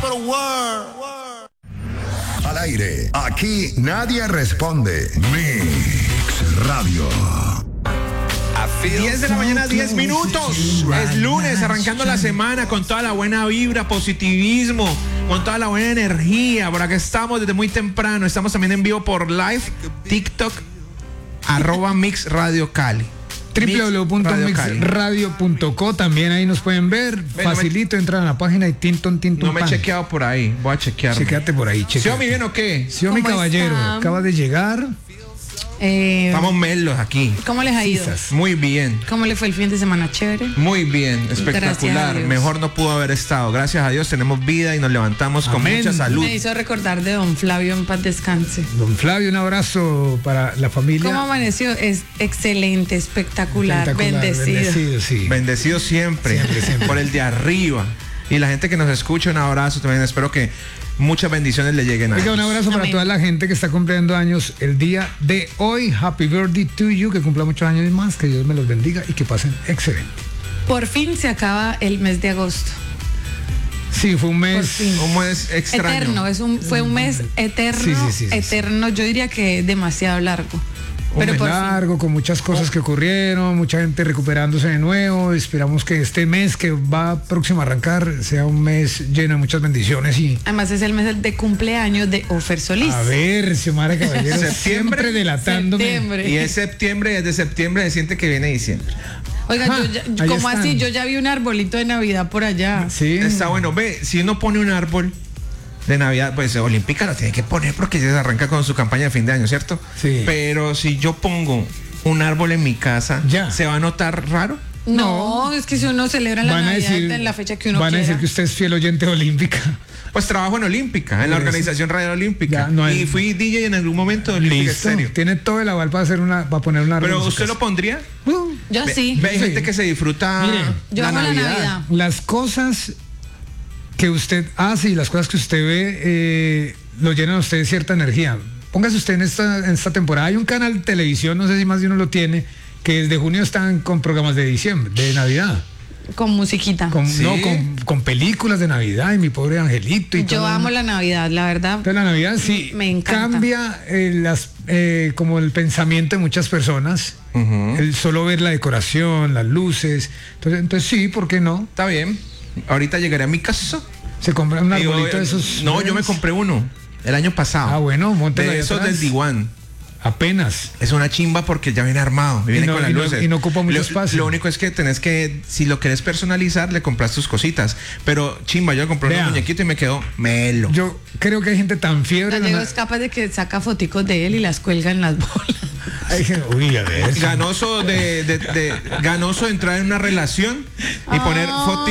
Al aire, aquí nadie responde. Mix Radio. 10 de la mañana, 10 minutos. Es lunes, arrancando la semana con toda la buena vibra, positivismo, con toda la buena energía. Por acá estamos desde muy temprano. Estamos también en vivo por live, TikTok, @Mix Radio Cali. www.mixradio.co. También ahí nos pueden ver. Facilito, entran a la página y tinton. No me he chequeado por ahí. Voy a chequear. Chequeate por ahí. ¿Sí o mi bien o qué? Sí o mi caballero. Está? Acaba de llegar. Estamos melos aquí. ¿Cómo les ha ido? Muy bien. ¿Cómo le fue el fin de semana? Chévere. Muy bien, Gracias a espectacular. Dios. Mejor no pudo haber estado. Gracias a Dios tenemos vida y nos levantamos con Amén. mucha salud. Me hizo recordar de don Flavio, en paz descanse. Don Flavio, un abrazo para la familia. ¿Cómo amaneció? Es excelente, espectacular, bendecido. Bendecido, sí. Bendecido siempre, Siempre. por el de arriba. Y la gente que nos escucha, un abrazo también. Espero que muchas bendiciones le lleguen a Oiga, un ellos. abrazo para Amén. toda la gente que está cumpliendo años el día de hoy. Happy birthday to you, que cumpla muchos años más, que Dios me los bendiga y que pasen excelente. Por fin se acaba el mes de agosto. Sí, fue un mes. Por fin. Un mes extraño. Eterno, fue un mes eterno, Sí. eterno. Yo diría que demasiado largo. Pero Un mes por fin. largo, con muchas cosas que ocurrieron, mucha gente recuperándose de nuevo. Esperamos que este mes que va próximo a arrancar sea un mes lleno de muchas bendiciones y Además es el mes de cumpleaños de Ofer Solís. a ver, Xiomara Caballero, Septiembre. siempre delatándome. Septiembre. Y es septiembre, desde septiembre se siente que viene diciembre. Oiga, Ajá, ahí ¿cómo están. así? Yo ya vi un arbolito de Navidad por allá. Sí. Está bueno. Ve, si uno pone un árbol de Navidad, pues Olímpica lo tiene que poner porque ya se arranca con su campaña de fin de año, ¿cierto? Sí. Pero si yo pongo un árbol en mi casa, Ya. ¿se va a notar raro? No, es que si uno celebra la Van a Navidad decir, en la fecha que uno van a quiera. decir que usted es fiel oyente de Olímpica. Pues trabajo en Olímpica, en la Eso. organización Radio Olímpica. Ya, no hay- Y fui DJ en algún momento de Olímpica Listo. Estéreo. Tiene todo el aval para poner una Pero árbol en su ¿usted casa. lo pondría? Yo sí. Ve, hay Sí. gente que se disfruta Mire, Yo amo la Navidad. Las cosas que usted hace y las cosas que usted ve lo llenan a usted de cierta energía. Póngase usted en esta temporada. Hay un canal de televisión, no sé si más de uno lo tiene, que desde junio están con programas de diciembre, de Navidad. Con musiquita. Sí. Con películas de Navidad y mi pobre angelito y Yo todo. amo la Navidad, la verdad. Entonces la Navidad sí Me encanta. cambia como el pensamiento de muchas personas. El solo ver la decoración, las luces. Entonces sí, ¿por qué no? Está bien. Ahorita llegaré a mi casa. Se compra un y voy- arbolito de esos. No, yo me compré uno el año pasado. Ah, bueno, móntelo ahí de esos atrás. del Diwan. Apenas. Es una chimba porque ya viene armado, viene no- con las y no- luces. y no ocupa mucho lo, espacio. Lo único es que tenés que, si lo querés personalizar, le compras tus cositas. Pero chimba, yo compré Vea. un muñequito y me quedó melo. Yo creo que hay gente tan fiebre. Gallego es capaz de que saca foticos de él y las cuelga en las bolas. Uy, a ver. Ganoso ganoso de entrar en una relación y poner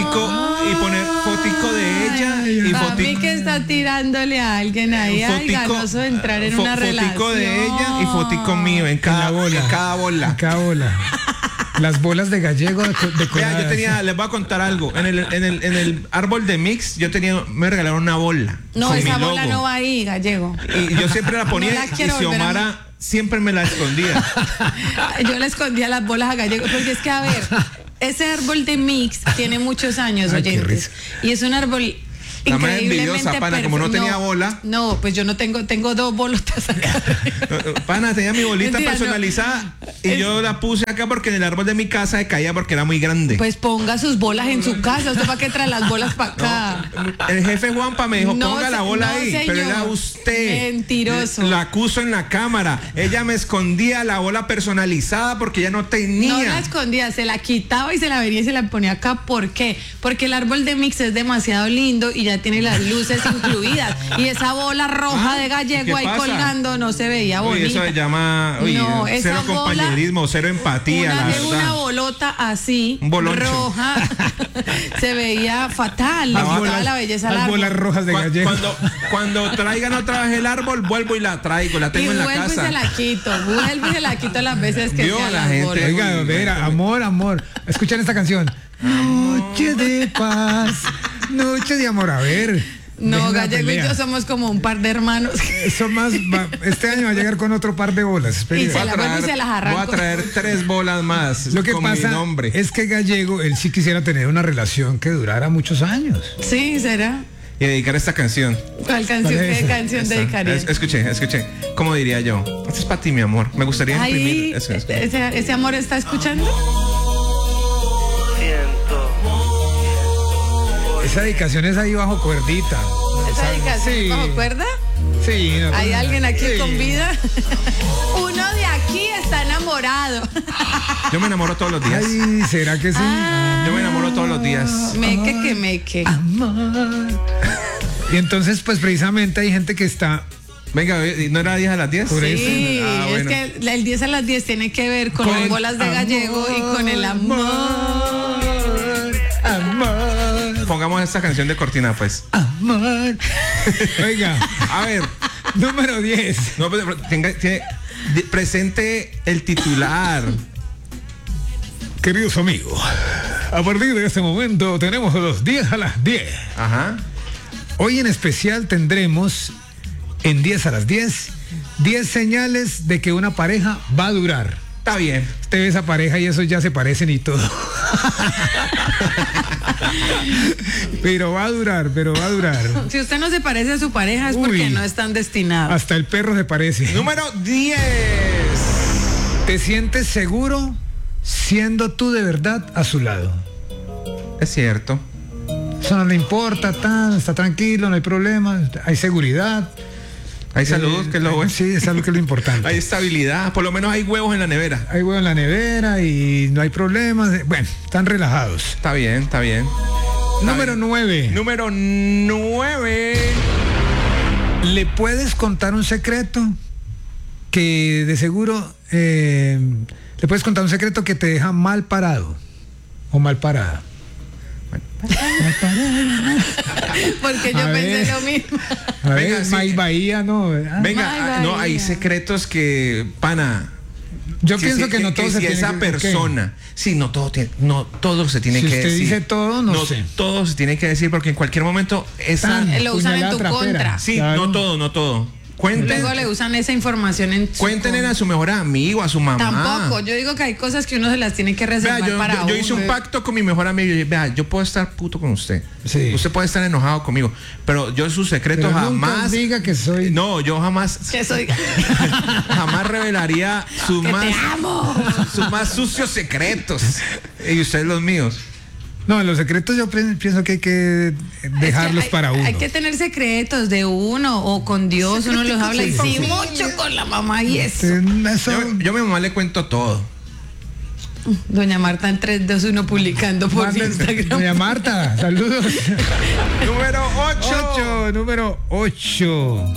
fotico de ella y Para mí fotico que está tirándole a alguien ahí, ay, ganoso de entrar en una relación. fotico de ella y fotico mío en cada bola. En cada bola. Acá bola. Las bolas de Gallego Vea, decoradas. yo tenía, les voy a contar algo. En el árbol de Mix, me regalaron una bola. No, con esa mi bola logo. no va ahí, Gallego. Y yo siempre la ponía No la y quiero volver a Xiomara siempre me la escondía. Yo le escondía las bolas a Gallego, porque es que, a ver, ese árbol de Mix tiene muchos años, Ay, qué oyentes. risa. Y es un árbol La más increíblemente envidiosa, pana, como no perfecto. tenía bola. No, pues yo no tengo dos bolotas acá. Pana, tenía mi bolita Mentira, no. personalizada y yo la puse acá porque en el árbol de mi casa se caía porque era muy grande. Pues ponga sus bolas en su casa. ¿Usted para qué trae las bolas para acá? El jefe Juanpa me dijo, No, ponga la bola no, ahí, señor. pero era usted. Mentiroso. La acuso en la cámara. Ella me escondía la bola personalizada porque ella no tenía. No la escondía, se la quitaba y se la venía y se la ponía acá. ¿Por qué? Porque el árbol de Mix es demasiado lindo y ya tiene las luces incluidas. Y esa bola roja de ¿qué Gallego ahí pasa? colgando no se veía Uy, bonita. eso se llama No, esa cero bola- compañerismo, cero empatía, la Una verdad. bolota así, Un boloncho. roja, se veía fatal, le Las quitaba bolas- la belleza al las árbol. bolas rojas de Gallego. Cuando traigan otra vez el árbol, vuelvo y la traigo, la Y tengo en la vuelvo y casa. se la quito, vuelvo y se la quito las veces que Vio sea a la las gente. bolas. Oiga, Uy, mira, amor. Escuchan esta canción. Noche de paz, noche de amor. A ver. No, dejen la Gallego y pelea. yo somos como un par de hermanos. Eso más, este año va a llegar con otro par de bolas. espere. Y se la vuelvo y se las arranco. Voy a traer 3 bolas más Lo que con mi pasa nombre. es que Gallego, él sí quisiera tener una relación que durara muchos años. Sí, será. y dedicar esta canción. ¿Cuál canción? ¿Cuál es ¿Qué esa? canción Esta. dedicarías? Escuché. ¿Cómo diría yo? Esto es para ti, mi amor. Me gustaría Ahí, imprimir. Eso. ese amor está escuchando. Esa dedicación es ahí bajo cuerdita. ¿Esa dedicación Sí. bajo cuerda? Sí. No, ¿Hay alguien aquí sí. con vida? Uno de aquí está enamorado. Yo me enamoro todos los días. Ay, ¿será que sí? Yo me enamoro todos los días. Meque que meque. Y entonces, pues precisamente hay gente que está... Venga, ¿no era 10 a las 10? Por eso. Sí, Ah, bueno. es que el 10 a las 10 tiene que ver con las bolas de gallego y con el amor. Amor. Pongamos esta canción de cortina, pues. Amor. Oiga, A ver, número 10. no, pero presente el titular. Queridos amigos, a partir de este momento tenemos los 10 a las 10. Ajá. Hoy en especial tendremos en 10 a las 10 señales de que una pareja va a durar. Está bien. Usted ve esa pareja y esos ya se parecen y todo. Pero va a durar. Si usted no se parece a su pareja es porque Uy. no están destinados. Hasta el perro se parece. Número 10. ¿Te sientes seguro siendo tú de verdad a su lado? Es cierto. Eso no le importa, está tranquilo, no hay problema, hay seguridad. Hay salud, que es lo bueno. Sí, es algo que es lo importante. Hay estabilidad. Por lo menos hay huevos en la nevera. Hay huevo en la nevera y no hay problemas. Bueno, están relajados. Está bien, está bien. Número 9. Número 9. ¿Le puedes contar un secreto que de seguro le puedes contar un secreto que te deja mal parado o mal parada? Porque yo A pensé ver. lo mismo. A Venga, ver, sí. May Bahía, no. ¿verdad? Venga, Ay, no, Bahía. hay secretos que, pana. Yo pienso que no todo que se si tiene esa que... ¿por qué? persona, sí, no todo se tiene Si que usted decir. dice todo, no sé. Todo se tiene que decir porque en cualquier momento esa. Lo usan en Puñalada tu trapera. contra. Sí, Claro. no todo. Cuenten, Luego le usan esa información en su cuéntenle contra. a su mejor amigo, a su mamá. Tampoco, yo digo que hay cosas que uno se las tiene que Vea, reservar yo, para yo- yo hice un uno. pacto con mi mejor amigo. Y, vea, yo puedo estar puto con usted. Sí. Usted puede estar enojado conmigo. Pero yo sus secretos Pero nunca jamás. diga que soy... No, yo jamás. Que soy Jamás revelaría sus que más, te amo. sus más sucios secretos. Y ustedes los míos. No, los secretos yo pienso que hay que dejarlos Es que para uno. Hay que tener secretos de uno o con Dios, uno los habla y sí, mucho con la mamá y eso. Eso- Yo a mi mamá le cuento todo. Doña Marta en 321 publicando por Manden- Instagram. Doña Marta, saludos. Número 8. Número 8.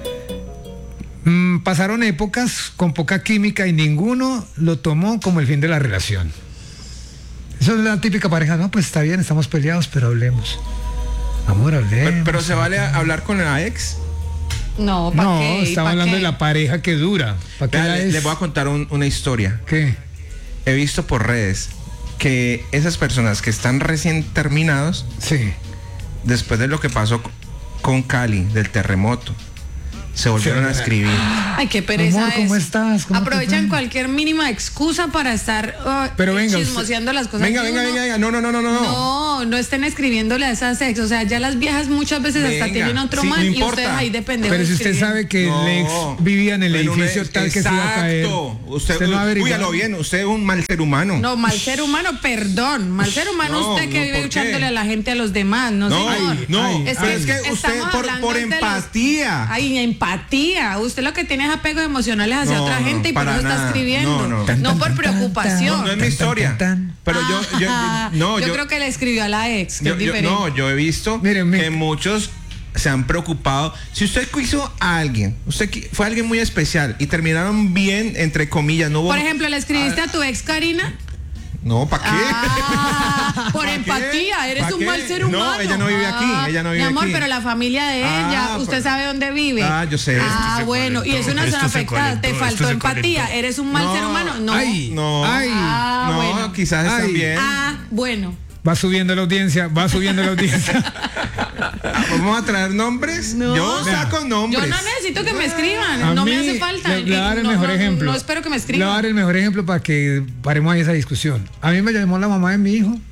Pasaron épocas con poca química y ninguno lo tomó como el fin de la relación. Eso es la típica pareja, no, pues está bien, estamos peleados, pero hablemos. Amor, hablemos. Pero se vale hablar con la ex. No, ¿para No, qué? estamos ¿Pa' hablando qué? de la pareja que dura. ¿Para qué Vea, la es? les voy a contar una historia. ¿Qué? He visto por redes que esas personas que están recién terminados, Sí. después de lo que pasó con Cali, del terremoto, se volvieron a escribir. Ay, qué pereza Amor, ¿cómo es. estás? ¿Cómo te Aprovechan fue? cualquier mínima excusa para estar Pero venga, chismoseando las cosas. Venga, de venga, uno. venga. No. No estén escribiéndole a esas ex. O sea, ya las viejas muchas veces hasta Venga, tienen otro sí, man no y importa. ustedes ahí de pendejos Pero si usted escribiendo. sabe que el ex vivía en el Pero edificio tal que se iba a caer. Exacto. Usted no ha averiguado. Cuídalo bien, usted es un mal ser humano. No, mal ser humano, perdón. Mal ser humano No, usted que no, vive ¿por qué? echándole a la gente a los demás, no, No, señor. no, ay, pero ay. es que usted Estamos hablando por de los- empatía. Ay, empatía. Usted lo que tiene es apegos emocionales hacia No, otra no, gente y por para eso está nada. escribiendo. No, no. No por preocupación. No es mi historia. Pero Yo creo que le escribió a la ex, que es diferente. yo he visto Miren, que muchos se han preocupado. Si usted quiso a alguien, fue alguien muy especial y terminaron bien, entre comillas, no hubo. Por ejemplo, ¿le escribiste a tu ex Karina? No, ¿para qué? Por ¿Pa' empatía, qué? eres ¿Pa' un qué? mal ser No, humano. ella no vive aquí, ella no vive Mi amor, aquí. pero la familia de ella, Ah, usted pues- sabe dónde vive. Ah, yo sé. Bueno, y es una zona afectada, te faltó empatía, eres un mal No. ser humano. No. Ay, No. ay. No, bueno. quizás están Ay. bien. Bueno. Va subiendo la audiencia, va subiendo la audiencia. ¿Vamos a traer nombres? No. Yo saco Yo nombres. no necesito que me escriban, A no me mí, hace falta. Le voy a dar el No, mejor no, ejemplo. No espero que me Le voy a escriban. dar el mejor ejemplo para que paremos ahí esa discusión. A mí me llamó la mamá de mi hijo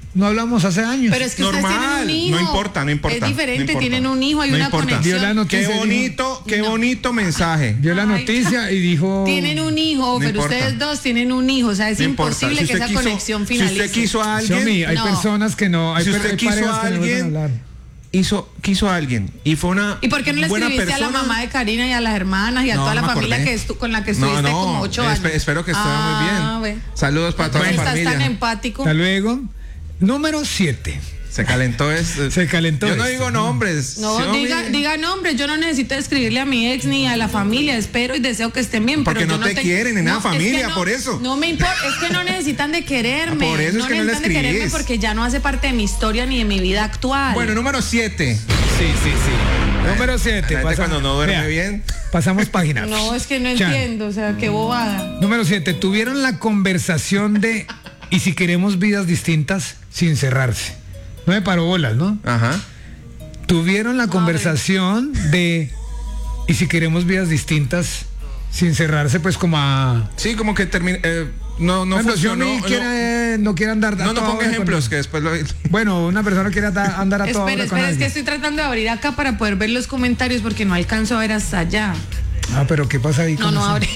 no hablamos hace años. Pero es que ustedes tienen Normal, un hijo. no importa. Es diferente, no importa. tienen un hijo, hay No una importa. Vio la conexión. noticia. Qué bonito mensaje. Vio la Ay. noticia y dijo. Tienen un hijo, No pero importa. ustedes dos tienen un hijo, o sea, es No importa. imposible Si que usted esa quiso- conexión Si finalice. usted quiso a alguien, Xiaomi, hay No. personas que no. Hay, Si usted hay quiso parejas a que no vuelven alguien, hablar. quiso a alguien y fue una ¿Y por qué no le buena escribiste a la persona. mamá de Karina y a las hermanas y a No, toda la me familia acordé. con la que estuviste como 8 años? Espero que esté muy bien. Ve. Saludos para toda la Estás familia. tan empático. Hasta luego. Número 7. Se calentó esto. Se calentó Yo no esto. digo nombres. No, Xiaomi. diga nombres, yo no necesito escribirle a mi ex ni a la familia, espero y deseo que estén bien. Porque pero no yo te quieren en la es familia, que no, por eso. No me importa, es que no necesitan de quererme. Por eso es que no le necesitan de quererme escribís. porque ya no hace parte de mi historia ni de mi vida actual. Bueno, número 7. Sí. Número 7. Cuando no duerme bien. Pasamos página. no, es que no Chan. entiendo, o sea, qué bobada. Número 7. Tuvieron la conversación de ¿y si queremos vidas distintas sin cerrarse? No me paró bolas, ¿no? Ajá. Tuvieron la conversación de ¿y si queremos vidas distintas sin cerrarse? Pues como a... Sí, como que termina. No Por ejemplo, funcionó. Xiaomi no quiere andar a No toda ponga hora con- ejemplos que después lo. Bueno, una persona quiere andar a toda hora con Espera, es que alguien. estoy tratando de abrir acá para poder ver los comentarios porque no alcanzo a ver hasta allá. Ah, pero ¿qué pasa ahí? No, con no eso? abre.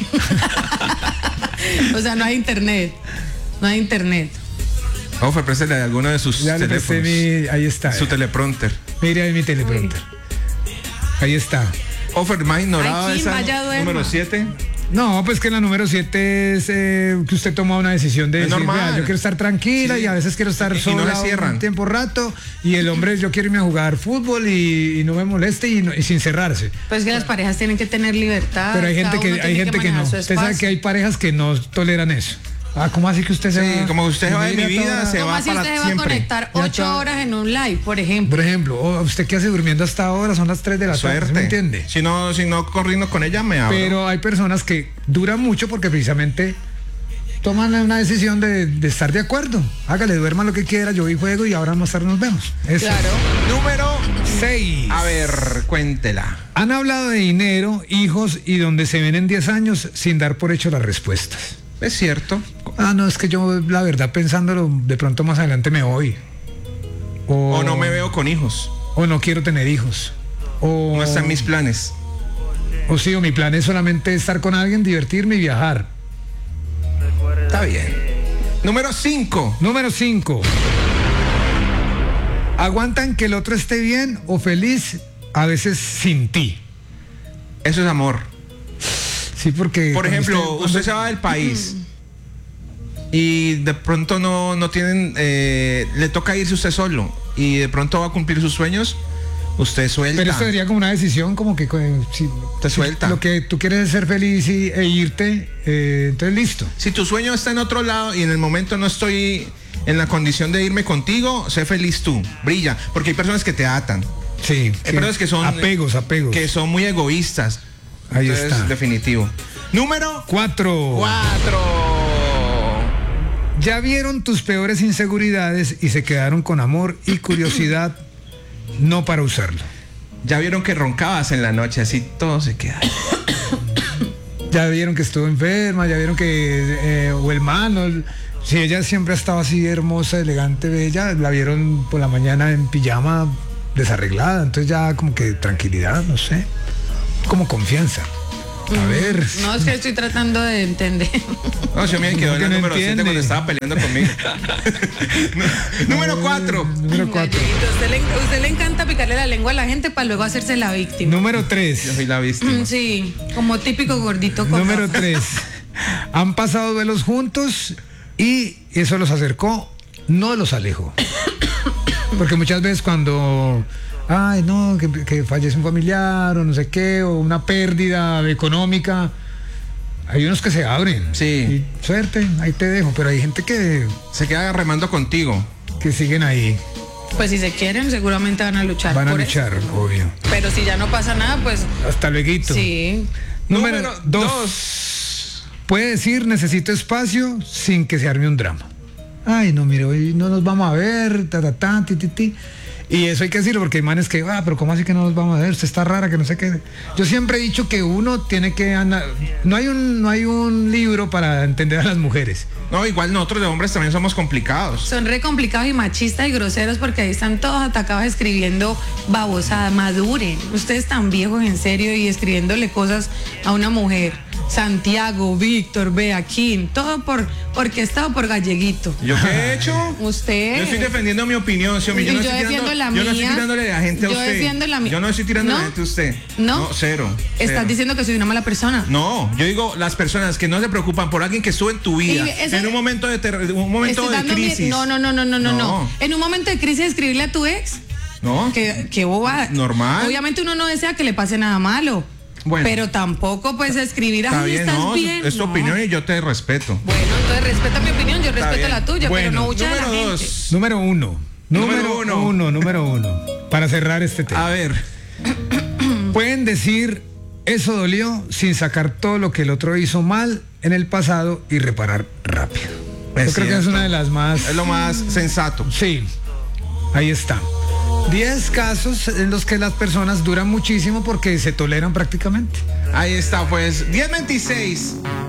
O sea, no hay internet. No hay internet. Ofer, préstale alguno de sus Ya le presté teléfonos. ahí está. Su teleprompter. Mire ahí mi teleprompter. Ahí está. Ofer, más ignorado Ay, Kim, esa. vaya, duerma. Número 7. No, pues que la número 7 es que usted toma una decisión de Es decir, normal. "Vea, yo quiero estar tranquila Sí. y a veces quiero estar Y no sola le cierran. un tiempo rato y el hombre yo quiero irme a jugar fútbol y no me moleste y sin cerrarse. Pues que las parejas tienen que tener libertad. Pero hay gente cada uno que tiene no. manejar su Usted sabe espacio. que hay parejas que no toleran eso. Ah, ¿cómo así que usted se Sí, va? como usted se va de mi Mira, vida, toda- se ¿Cómo va así para usted va a siempre. conectar Ya 8 está. horas en un live, por ejemplo? Por ejemplo, ¿usted qué hace durmiendo hasta ahora? Son las 3 de la tarde, Suerte. ¿me entiende? Si no corriendo con ella, me abro. Pero hay personas que duran mucho porque precisamente toman una decisión de estar de acuerdo. Hágale, duerma lo que quiera, yo voy y juego y ahora más tarde nos vemos. Eso. Claro. Número 6. A ver, cuéntela. Han hablado de dinero, hijos y donde se ven en 10 años sin dar por hecho las respuestas. Es cierto. Ah, no, es que yo la verdad pensándolo, de pronto más adelante me voy. O no me veo con hijos. O no quiero tener hijos. O No están mis planes. O sí, o mi plan es solamente estar con alguien, divertirme y viajar. Está bien. Número 5. Número 5. Aguantan que el otro esté bien o feliz, a veces sin ti. Eso es amor. Sí, porque... Por cuando ejemplo, cuando- usted se va del país y de pronto no tienen, le toca irse usted solo y de pronto va a cumplir sus sueños, usted suelta. Pero eso sería como una decisión, como que si, Te suelta. Lo que tú quieres es ser feliz e irte, entonces listo. Si tu sueño está en otro lado y en el momento no estoy en la condición de irme contigo, sé feliz tú, brilla, porque hay personas que te atan, Sí. hay personas que son apegos. que son muy egoístas. Ahí Entonces, está. definitivo. Número 4. 4. Ya vieron tus peores inseguridades y se quedaron con amor y curiosidad, no para usarlo. Ya vieron que roncabas en la noche, así todo se queda. Ya vieron que estuvo enferma, ya vieron que o el man, si ella siempre ha estado así hermosa, elegante, bella, la vieron por la mañana en pijama desarreglada, entonces ya como que tranquilidad, no sé, como confianza. A ver. No, es que estoy tratando de entender. No, yo me quedó en que el no número 7 entiende. cuando estaba peleando conmigo. Número 4. Número 4. A usted le encanta picarle la lengua a la gente para luego hacerse la víctima. Número Yo 3. soy la víctima. Sí, como típico gordito con Número gafas. 3. Han pasado duelos juntos y eso los acercó, no los alejó. Porque muchas veces cuando, ay no, que fallece un familiar o no sé qué, o una pérdida económica, hay unos que se abren. Sí. Y suerte, ahí te dejo, pero hay gente que Se queda remando contigo. siguen ahí, Pues si se quieren, seguramente van a luchar. van a por luchar, eso. obvio. Pero si ya no pasa nada, pues Hasta luego. sí. Número Número 2. Puede decir necesito espacio sin que se arme un drama. Ay, no, mire, hoy no nos vamos a ver, ti. Y eso hay que decirlo porque hay manes que, pero ¿cómo así que no nos vamos a ver? Usted está rara, que no sé qué. Yo siempre he dicho que uno tiene que andar. No hay un libro para entender a las mujeres. No, igual nosotros de hombres también somos complicados. Son re complicados y machistas y groseros porque ahí están todos atacados escribiendo babosada. Maduren. Ustedes tan viejos en serio y escribiéndole cosas a una mujer. Santiago, Víctor, Beaquín, todo porque he estado por galleguito. ¿Yo qué he hecho? Usted. Yo estoy defendiendo mi opinión, ¿sí? Yo no defiendo la mía. Yo no estoy tirándole a la gente a usted. Yo defiendo la mía. Yo no estoy tirándole a la ¿No? gente a usted. No. Cero. Estás diciendo que soy una mala persona. No, yo digo las personas que no se preocupan por alguien que estuvo en tu vida en un momento de crisis. No. En un momento de crisis escribirle a tu ex. No. Que boba. Normal. Obviamente uno no desea que le pase nada malo. Bueno. Pero tampoco pues escribir Está ahí bien, estás no, bien. es tu opinión y yo te respeto. Bueno, entonces respeta mi opinión, yo respeto bien. la tuya, Bueno, pero no mucha de la número gente. 2. Número uno. Para cerrar este tema. A ver. Pueden decir, eso dolió, sin sacar todo lo que el otro hizo mal en el pasado y reparar rápido. Yo creo que es una de las más... Es lo más sensato. Sí, ahí está. 10 casos en los que las personas duran muchísimo porque se toleran prácticamente. Ahí está, pues. 1026.